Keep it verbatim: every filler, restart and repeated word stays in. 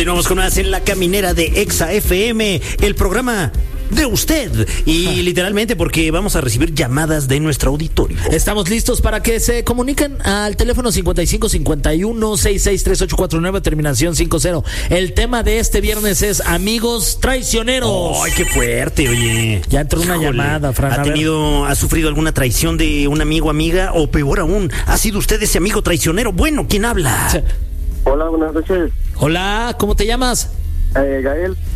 Continuamos con más en La Caminera de Exa F M, el programa de usted. Y literalmente porque vamos a recibir llamadas de nuestro auditorio. Estamos listos para que se comuniquen al teléfono cincuenta y cinco cincuenta y uno sesenta y seis treinta y ocho cuarenta y nueve, terminación cincuenta. El tema de este viernes es amigos traicioneros. ¡Ay, qué fuerte, oye! Ya entró una Híjole. llamada, Fran. ¿Ha tenido, ha sufrido alguna traición de un amigo, amiga? O peor aún, ¿ha sido usted ese amigo traicionero? Bueno, ¿quién habla? Hola, buenas noches. Hola, ¿cómo te llamas? Eh, Gael.